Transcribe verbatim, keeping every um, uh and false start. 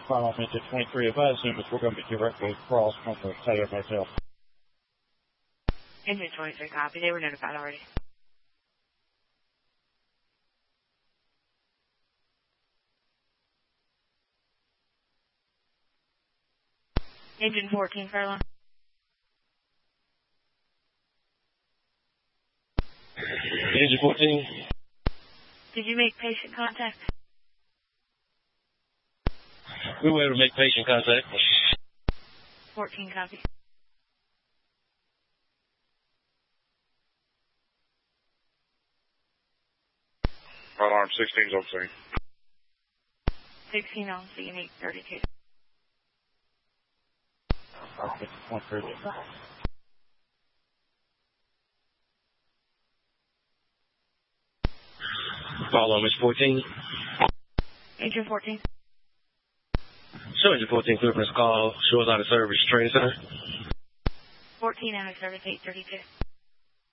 Follow me to twenty-three. Advise him that we're going to be directly across from the Taylor Motel. Engine twenty-three, copy. They were notified already. Engine fourteen, furlong. Engine fourteen. Did you make patient contact? We were able to make patient contact. fourteen, copy. Alarm sixteen's on scene. sixteen on scene, eight thirty-two. Follow Miss fourteen. Engine fourteen. Show Engine fourteen, clear press call. Shows out of service, training center. fourteen out of service, eight thirty-two.